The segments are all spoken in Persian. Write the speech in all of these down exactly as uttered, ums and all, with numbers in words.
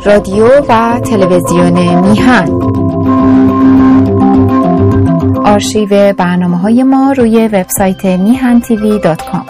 رادیو و تلویزیون میهن. آرشیو برنامه‌های ما روی وبسایت میهن تیوی دات کام.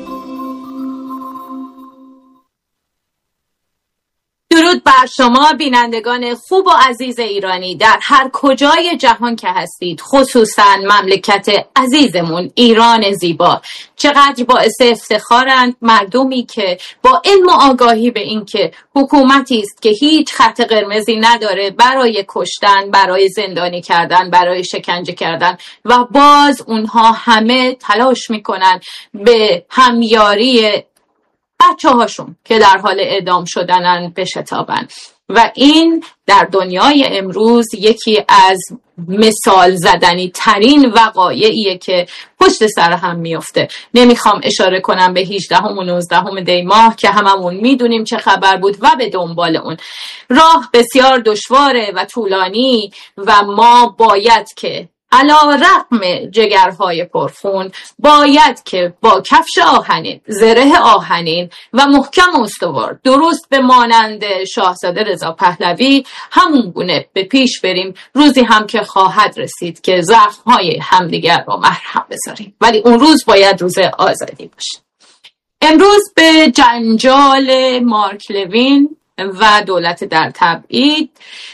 درود بر شما بینندگان خوب و عزیز ایرانی در هر کجای جهان که هستید، خصوصا مملکت عزیزمون ایران زیبا. چقدر باعث افتخارند مردمی که با علم و آگاهی به این که حکومتی است که هیچ خط قرمزی نداره برای کشتن، برای زندانی کردن، برای شکنجه کردن و باز اونها همه تلاش میکنن به همیاری بچه هاشون که در حال اعدام شدنن بشتابن. و این در دنیای امروز یکی از مثال زدنی ترین وقایعیه که پشت سر هم میفته. نمیخوام اشاره کنم به هجدهم و نوزدهم دی ماه که هممون میدونیم چه خبر بود و به دنبال اون. راه بسیار دشواره و طولانی و ما باید که علی رغم جگرهای پرخون باید که با کفش آهنین، زره آهنین و محکم و استوار درست به مانند شاهزاده رضا پهلوی همون گونه به پیش بریم. روزی هم که خواهد رسید که زخمهای همدیگر رو مرهم بذاریم، ولی اون روز باید روز آزادی باشه. امروز به جنجال مارک لوین و دولت در تبعید،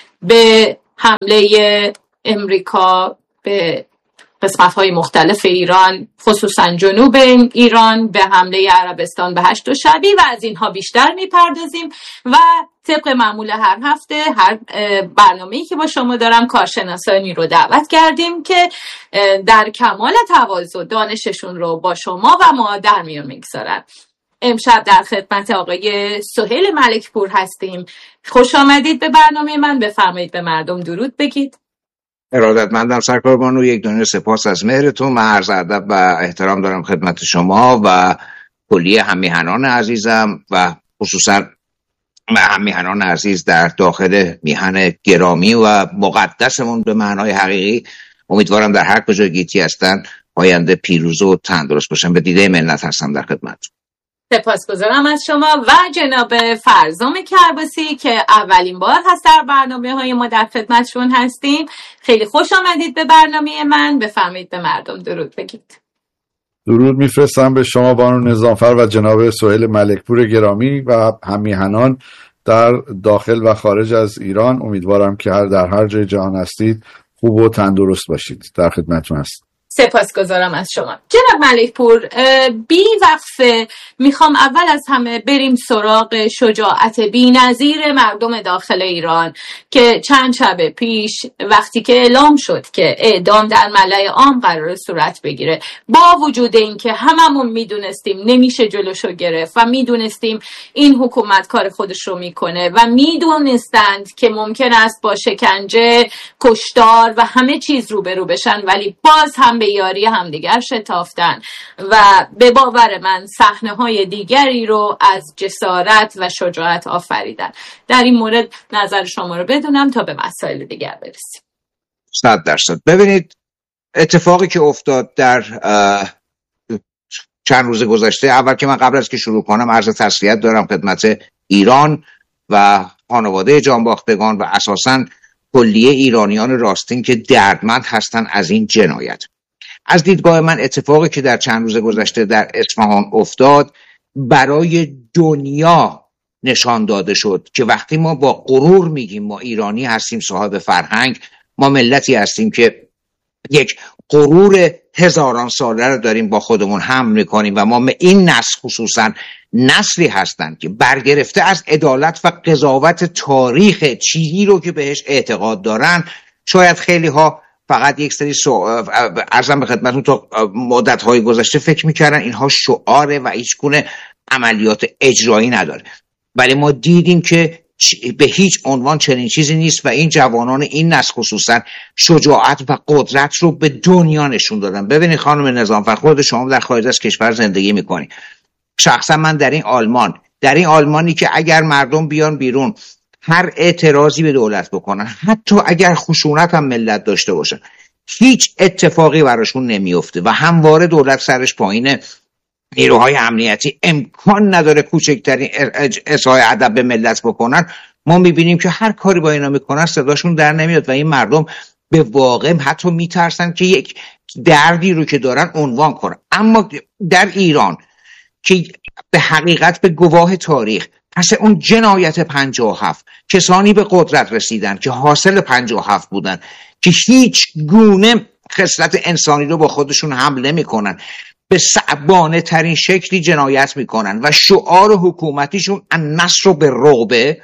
به حمله امریکا به قسمت‌های مختلف ایران، خصوصا جنوب ایران، به حمله عربستان به هشت و شبی و از اینها بیشتر میپردازیم و طبق معمول هر هفته هر برنامه‌ای که با شما دارم کارشناسانی رو دعوت کردیم که در کمال تواضع دانششون رو با شما و ما در میون میگذارن. امشب در خدمت آقای سهیل ملکپور هستیم. خوش آمدید به برنامه من. بفرمایید به مردم درود بگید. ارادتمندم سرکار بانو، یک دنیا سپاس از مهرتون. من عرض ادب و احترام دارم خدمت شما و کلیه هممیهنان عزیزم و خصوصا هممیهنان عزیز در داخل میهن گرامی و مقدسمون به معنای حقیقی. امیدوارم در هر کجا گیتی هستن آینده پیروز و تندرست باشن. به دیده ملت هستم در خدمت. سپاسگزارم از شما و جناب فرزام کرباسی که اولین بار هست در برنامه های ما در خدمتشون هستیم. خیلی خوش آمدید به برنامه من. بفرمایید به مردم درود بگید. درود میفرستم به شما بانو نظامفر و جناب سهیل ملکپور گرامی و هممیهنان در داخل و خارج از ایران. امیدوارم که هر در هر جای جهان هستید خوب و تندرست باشید. در خدمتتون هستم. سپاسگزارم از شما جناب ملکپور. بی وقفه میخوام اول از همه بریم سراغ شجاعت بی‌نظیر مردم داخل ایران که چند شب پیش وقتی که اعلام شد که اعدام در ملأ عام قرار صورت بگیره، با وجود اینکه هممون میدونستیم نمیشه جلوشو گرفت و میدونستیم این حکومت کار خودش رو میکنه و میدونستند که ممکن است با شکنجه، کشتار و همه چیز روبرو بشن، ولی باز هم به یاری همدیگر شتافتن و به باور من صحنه‌های دیگری رو از جسارت و شجاعت آفریدن. در این مورد نظر شما رو بدونم تا به مسائل دیگر برسیم. صد درصد. ببینید اتفاقی که افتاد در چند روز گذشته، اول که من قبل از که شروع کنم عرض تسلیت دارم خدمت ایران و خانواده جانباختگان و اساساً کلیه ایرانیان راستین که دردمند هستن از این جنایت. از دیدگاه من اتفاقی که در چند روز گذشته در اصفهان افتاد برای دنیا نشان داده شد که وقتی ما با غرور میگیم ما ایرانی هستیم، صاحب فرهنگ، ما ملتی هستیم که یک غرور هزاران ساله رو داریم با خودمون حمل میکنیم و ما این نسل خصوصا نسلی هستند که برگرفته از عدالت و قضاوت تاریخ چیزی رو که بهش اعتقاد دارن. شاید خیلی ها فقط یک سری سو... عرضم به خدمتون تا مدت‌های گذشته فکر میکردن اینها شعاره و هیچ گونه عملیات اجرایی نداره، ولی ما دیدیم که به هیچ عنوان چنین چیزی نیست و این جوانان این نسل خصوصا شجاعت و قدرت رو به دنیا نشون دادن. ببینید خانم نظامفر، خود شما در خارج از کشور زندگی میکنید. شخصا من در این آلمان در این آلمانی که اگر مردم بیان بیرون هر اعتراضی به دولت بکنن، حتی اگر خشونت هم ملت داشته باشن، هیچ اتفاقی براشون نمیفته و همواره دولت سرش پایینه. نیروهای امنیتی امکان نداره کوچکترین اظهار ادب به ملت بکنن. ما میبینیم که هر کاری با اینا میکنن صداشون در نمیاد و این مردم به واقع حتی میترسن که یک دردی رو که دارن عنوان کنن. اما در ایران که به حقیقت به گواه تاریخ پس اون جنایت پنجاه و هفت کسانی به قدرت رسیدن که حاصل پنجاه و هفت بودن که هیچ گونه خصلت انسانی رو با خودشون حمل نمی‌کنن، به صعبانه ترین شکلی جنایت میکنن و شعار حکومتیشون النصر بالرعب.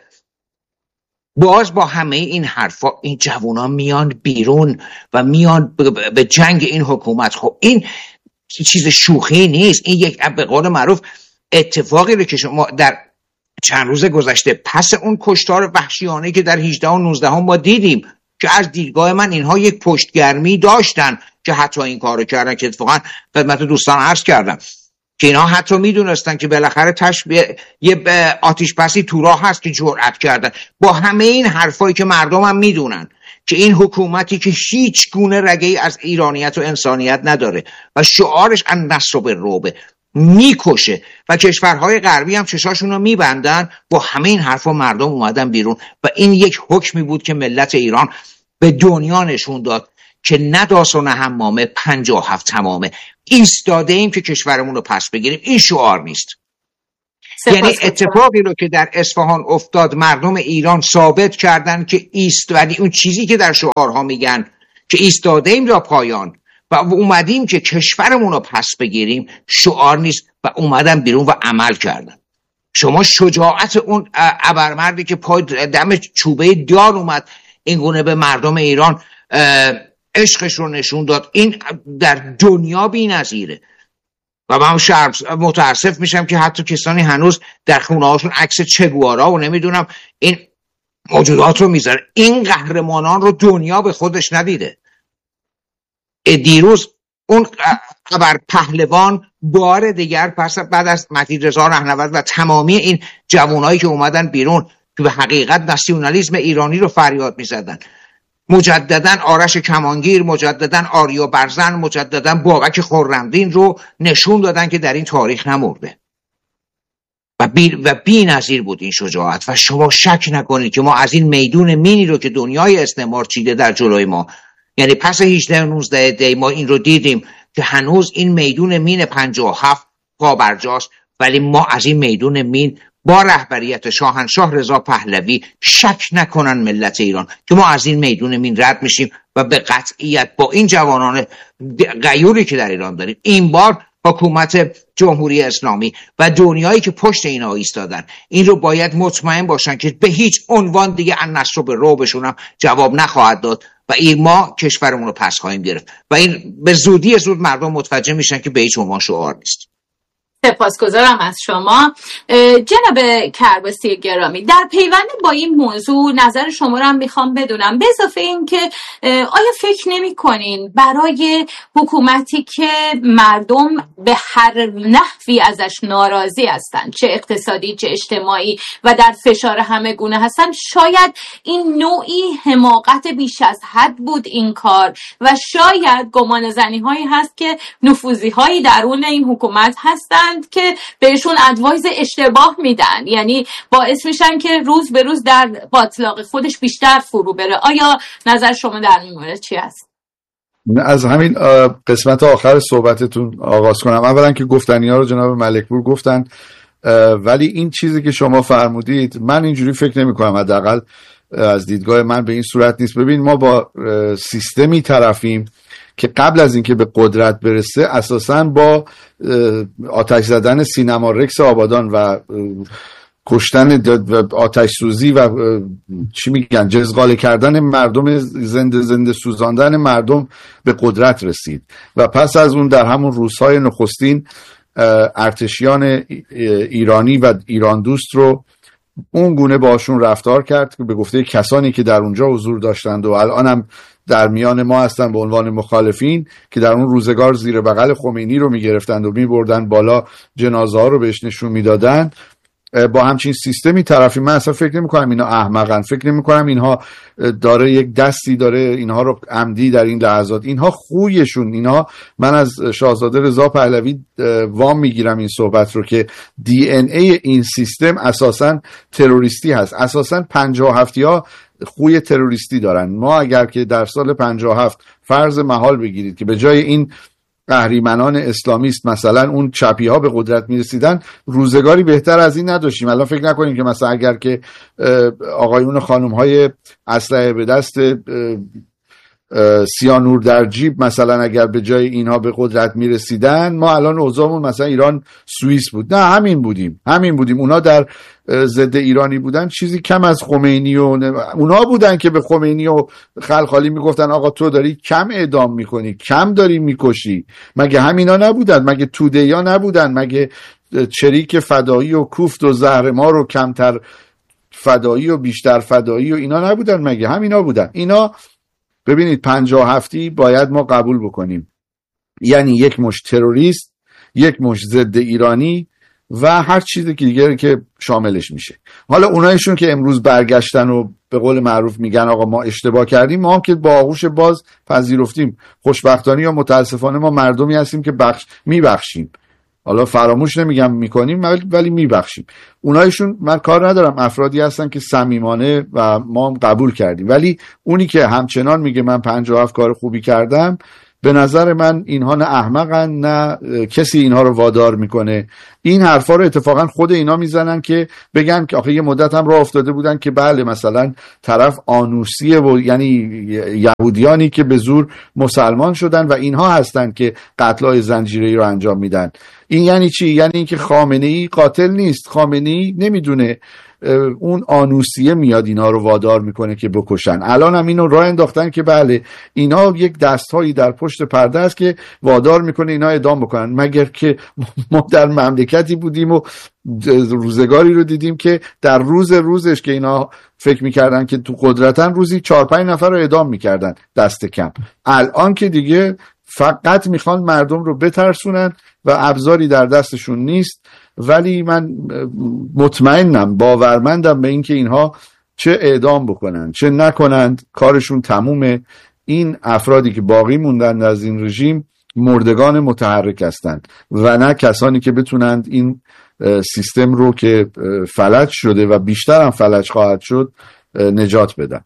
باز با همه این حرفا این جوونا میان بیرون و میان به جنگ این حکومت. خب این چیز شوخی نیست، این یک به قول معروف اتفاقی رو که شما در چند روز گذشته پس اون کشتار وحشیانه که در هجده و نوزده ما دیدیم که از دیدگاه من اینها یک پشتگرمی داشتن که حتی این کارو کردن که اتفاقا خدمت دوستان عرض کردم که اینها حتی میدونستن که بالاخره تشبیه یه آتش بسی تو راه هست که جرأت کردن. با همه این حرفایی که مردم هم میدونن که این حکومتی که هیچ گونه رگه‌ای از ایرانیت و انسانیت نداره و شعارش النصر بالرعب میکشه و کشورهای غربی هم چشاشون رو میبندن، با همه این حرفا مردم اومدن بیرون و این یک حکمی بود که ملت ایران به دنیا نشون داد که نه داس و نه حمامه، پنجاه و هفت تمامه، ایستاده ایم که کشورمون رو پس بگیریم. این شعار نیست. یعنی اتفاقی رو که در اصفهان افتاد مردم ایران ثابت کردن که ایست، ولی اون چیزی که در شعارها میگن که ایستاده ایم تا پایان و اومدیم که کشورمون رو پس بگیریم شعار نیست و اومدن بیرون و عمل کردن. شما شجاعت اون ابرمردی که پای دم چوبه دار اومد این گونه به مردم ایران عشقش رو نشون داد، این در دنیا بی‌نظیره و من متاسف میشم که حتی کسانی هنوز در خونه هاشون عکس چگوارا و نمیدونم این موجودات رو میذاره. این قهرمانان رو دنیا به خودش ندیده. دیروز اون خبر پهلوان بار دیگر پس بعد از مجید رضا رهنورد و تمامی این جوانایی که اومدن بیرون که به حقیقت ناسیونالیسم ایرانی رو فریاد میزدن، مجدداً آرش کمانگیر، مجدداً آریا برزن، مجدداً بابک خرمدین رو نشون دادن که در این تاریخ نمرده و بی, و بی نظیر بود این شجاعت. و شما شک نکنید که ما از این میدون مینی رو که دنیای استعمار چیده در جلوی ما، یعنی پس هجده و نوزده دی ما این رو دیدیم که هنوز این میدون مین پنجاه و هفت پا برجاست، ولی ما از این میدون مین با رهبریت شاهنشاه رضا پهلوی شک نکنن ملت ایران که ما از این میدون مین رد میشیم و به قطعیت با این جوانان غیوری که در ایران داریم این بار حکومت جمهوری اسلامی و دنیایی که پشت اینا ایستادن این رو باید مطمئن باشن که به هیچ عنوان دیگه النصر بالرعبشون هم جواب نخواهد داد و این ما کشورمون رو پس خواهیم گرفت و این به زودی زود مردم متوجه میشن که به هیچ عنوان شعار نیست. سپاسگزارم از شما جناب کرباسی گرامی. در پیوند با این موضوع نظر شما رو هم میخوام بدونم، به اضافه این که آیا فکر نمی کنین برای حکومتی که مردم به هر نحوی ازش ناراضی هستن، چه اقتصادی چه اجتماعی و در فشار همه گونه هستن، شاید این نوعی حماقت بیش از حد بود این کار و شاید گمان زنی هایی هست که نفوذی هایی درون این حکومت هستن که بهشون ادوایز اشتباه میدن، یعنی باعث میشن که روز به روز در باطلاق خودش بیشتر فرو بره. آیا نظر شما در این مورد چی است؟ از همین قسمت آخر صحبتتون آغاز کنم. اولا که گفتنی ها رو جناب ملکپور گفتن، ولی این چیزی که شما فرمودید من اینجوری فکر نمی کنم، حداقل از دیدگاه من به این صورت نیست. ببین ما با سیستمی طرفیم که قبل از اینکه به قدرت برسه اساساً با آتش زدن سینما رکس آبادان و کشتن و آتش سوزی و چی میگن جزغاله کردن مردم، زنده زنده سوزاندن مردم به قدرت رسید و پس از اون در همون روزهای نخستین ارتشیان ایرانی و ایران دوست رو اون گونه باشون رفتار کرد که به گفته کسانی که در اونجا حضور داشتند و الان هم در میان ما هستن به عنوان مخالفین که در اون روزگار زیر بغل خمینی رو میگرفتند و میبردن بالا، جنازه ها رو بهش نشون میدادن، با همچین سیستمی طرفی. من اصلا فکر نمی کنم اینا احمقن، فکر نمی کنم اینها داره یک دستی داره اینها رو عمدی در این لحظات، اینها خویشون، اینها، من از شاهزاده رضا پهلوی وام میگیرم این صحبت رو که دی ان ای این سیستم اساسا تروریستی هست. اساسا پنجاه و هفتی ها خوی تروریستی دارن. ما اگر که در سال پنجاه و هفت فرض محال بگیرید که به جای این اهریمنان اسلامیست مثلا اون چپی ها به قدرت میرسیدن، روزگاری بهتر از این نداشتیم. الان فکر نکنیم که مثلا اگر که آقایون و خانم های اسلحه به دست سیانور در جیب مثلا اگر به جای اینها به قدرت میرسیدن، ما الان اوضاعمون مثلا ایران سوئیس بود. نه، همین بودیم همین بودیم اونا در ضد ایرانی بودن، چیزی کم از خمینی و اونا بودن که به خمینی و خلخالی میگفتن آقا تو داری کم اعدام میکنی، کم داری میکشی. مگه همینا نبودن؟ مگه توده ها نبودن؟ مگه چریک فدایی و کوفت و زهر ما رو کمتر فدایی و بیشتر فدایی و اینا نبودن؟ مگه همینا بودن؟ اینا ببینید پنجاه هفتی باید ما قبول بکنیم، یعنی یک مش تروریست، یک مش ضد ایرانی و هر چیزی که دیگه که شاملش میشه. حالا اونایشون که امروز برگشتن و به قول معروف میگن آقا ما اشتباه کردیم، ما هم که با آغوش باز پذیرفتیم. خوشبختانه یا متاسفانه ما مردمی هستیم که بخش میبخشیم. حالا فراموش نمیگم میکنیم ولی میبخشیم. اونایشون من کار ندارم، افرادی هستن که صمیمانه و ما هم قبول کردیم. ولی اونی که همچنان میگه من پنجاه و هفت کار خوبی کردم، به نظر من اینها نه احمقن نه کسی اینها رو وادار میکنه. این حرفا رو اتفاقا خود اینا میزنن که بگن که آخه یه مدت هم راه افتاده بودن که بله مثلا طرف آنوسیه و یعنی یهودیانی که به زور مسلمان شدن و اینها هستن که قتلای زنجیره‌ای رو انجام میدن. این یعنی چی؟ یعنی اینکه خامنه‌ای قاتل نیست، خامنه‌ای نمیدونه، اون آنوسیه میاد اینا رو وادار میکنه که بکشن. الان هم اینو راه انداختن که بله اینا یک دستهایی در پشت پرده است که وادار میکنه اینا اعدام بکنن. مگر که ما در مملکتی بودیم و روزگاری رو دیدیم که در روز روزش که اینا فکر میکردن که تو قدرتن، روزی چهار پنج نفر رو اعدام میکردن دست کم. الان که دیگه فقط میخوان مردم رو بترسونن و ابزاری در دستشون نیست. ولی من مطمئنم، باورمندم به این که اینها چه اعدام بکنن چه نکنند کارشون تمومه. این افرادی که باقی موندن از این رژیم مردگان متحرک هستند و نه کسانی که بتونند این سیستم رو که فلج شده و بیشتر هم فلج خواهد شد نجات بدن.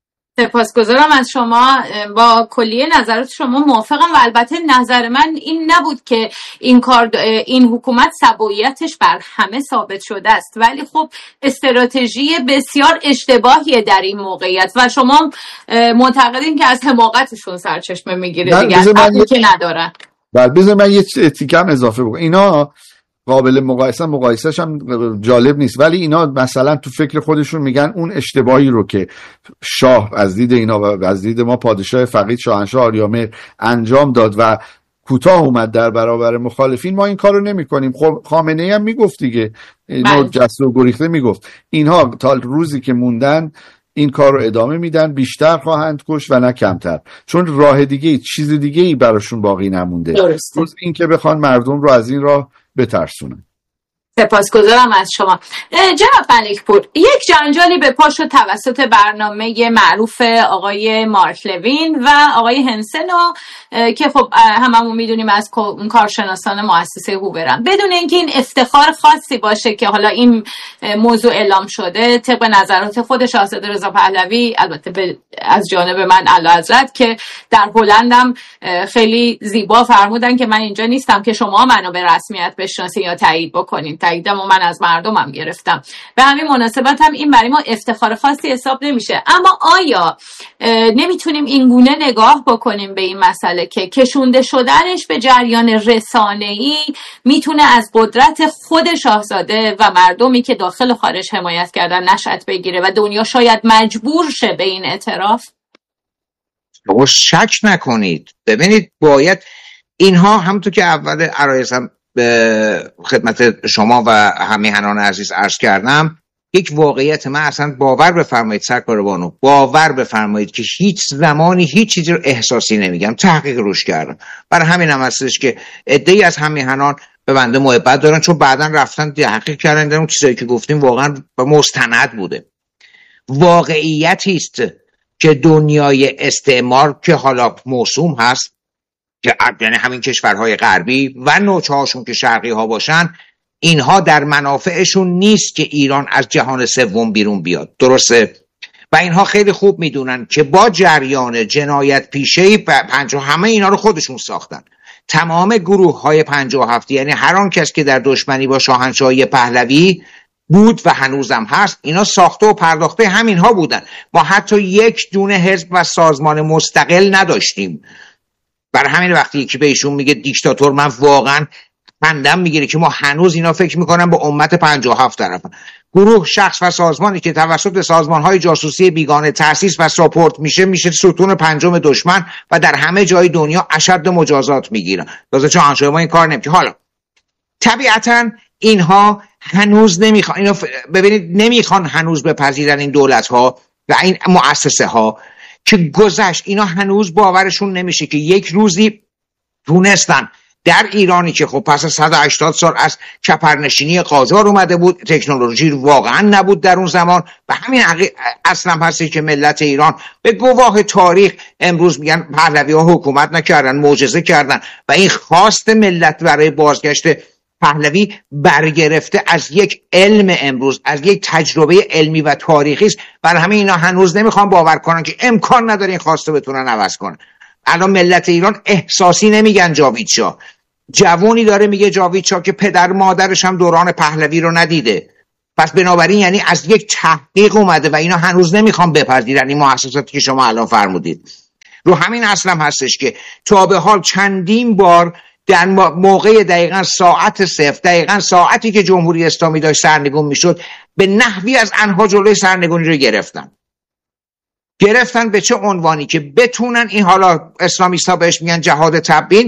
سپاسگزارم از شما. با کلیه نظرات شما موافقم و البته نظر من این نبود که این کار این حکومت سبویتش بر همه ثابت شده است، ولی خب استراتژی بسیار اشتباهیه در این موقعیت و شما معتقدین که از حماقتشون سرچشمه میگیره دیگه، عقلی که ندارن. بله بذار من یه تیکم اضافه بکنم. اینا قابل مقایسه مقایسهش هم جالب نیست، ولی اینا مثلا تو فکر خودشون میگن اون اشتباهی رو که شاه از دید اینا و از دید ما پادشاه فقید شاهنشاه آریامهر انجام داد و کوتاه اومد در برابر مخالفین، ما این کارو نمی‌کنیم. خب خامنه‌ای هم میگفت دیگه، اینو جسور و گریخته میگفت اینها تا روزی که موندن این کار رو ادامه میدن، بیشتر خواهند کش و نه کمتر، چون راه دیگه چیز دیگه ای براشون باقی نمونده جز این که بخوان مردم رو از این راه بترسونن. سپاسگزارم از شما. جناب ملکپور، یک جنجالی به پا شد توسط برنامه معروف آقای مارک لوین و آقای هنسنو که خب هممون میدونیم از کارشناسان مؤسسه هوورن. بدون اینکه این افتخار خاصی باشه که حالا این موضوع اعلام شده، طبق نظرات خود شاهزاده رضا پهلوی، البته از جانب من اعلیحضرت که در هلندم خیلی زیبا فرمودن که من اینجا نیستم که شما منو به رسمیت بشناسید یا تایید بکنید، تاییدم و من از مردمم گرفتم. به همین مناسبت هم این برای ما افتخار خاصی حساب نمیشه. اما آیا نمیتونیم این گونه نگاه بکنیم به این مسئله که کشونده شدنش به جریان رسانه‌ای میتونه از قدرت خود شاهزاده و مردمی که داخل و خارج حمایت کردن نشأت بگیره و دنیا شاید مجبور شه به این اعتراف؟ شما شک نکنید. ببینید باید اینها همونطور که اول عرایزم به خدمت شما و همیهنان عزیز عرض کردم، یک واقعیت، من اصلا باور بفرمایید سرکار بانو، باور بفرمایید که هیچ زمانی هیچ چیزی رو احساسی نمیگم، تحقیق روش کردم. برای همین هم هستش که عده‌ای از همیهنان به بنده محبت دارن، چون بعدا رفتن تحقیق کردن اون چیزایی که گفتیم واقعا مستند بوده. واقعیتی است که دنیای استعمار که حالا موسوم هست، که یعنی همین کشورهای غربی و نوچه هاشون که شرقی ها باشن، اینها در منافعشون نیست که ایران از جهان سوم بیرون بیاد. درسته؟ و اینها خیلی خوب میدونن که با جریان جنایت پیشه‌ای پنجاه همه اینا رو خودشون ساختن. تمام گروه های پنجاه و هفت، یعنی هر آن کس که در دشمنی با شاهنشاهی پهلوی بود و هنوزم هست، اینا ساخته و پرداخته همین ها بودن. ما حتی یک دونه حزب و سازمان مستقل نداشتیم. برای همین وقتی یکی به ایشون میگه دیکتاتور، من واقعا خندم میگیره که ما هنوز اینا فکر میکنن با امت پنجاه و هفت طرفن. گروه، شخص و سازمانی که توسط سازمانهای جاسوسی بیگانه تأسیس و ساپورت میشه میشه ستون پنجم دشمن و در همه جای دنیا اشد مجازات میگیرن. تازه چون ما این کار نمیکنه. حالا طبیعتا اینها هنوز نمیخوان، اینا ف... ببینید نمیخوان هنوز بپذیرن این دولت ها و این مؤسسه ها که گذشت. اینا هنوز باورشون نمیشه که یک روزی تونستن در ایرانی که خب پس از صد و هشتاد سال از چپرنشینی قاجار اومده بود، تکنولوژی واقعا نبود در اون زمان و همین اصلا هستی که ملت ایران به گواه تاریخ امروز میگن پهلوی ها حکومت نکردن، معجزه کردن و این خواست ملت برای بازگشت پهلوی برگرفته از یک علم امروز، از یک تجربه علمی و تاریخی است. برای همین اینا هنوز نمیخوان باور کنن که امکان نداره این خواسته بتونن عوض کنن. الان ملت ایران احساسی نمیگن جاوید شاه. جوونی داره میگه جاوید شاه که پدر مادرش هم دوران پهلوی رو ندیده. پس بنابراین یعنی از یک تحقیق اومده و اینا هنوز نمیخوان بپذیرن این مؤسساتی که شما الان فرمودید. رو همین اصلا هستش که تا به حال چندین بار در موقع دقیقاً ساعت صفر، دقیقاً ساعتی که جمهوری اسلامی داشت سرنگون میشد، به نحوی از آنها جلوی سرنگونی رو گرفتن. گرفتن به چه عنوانی؟ که بتونن این، حالا اسلامیست‌ها بهش میگن جهاد تبیین،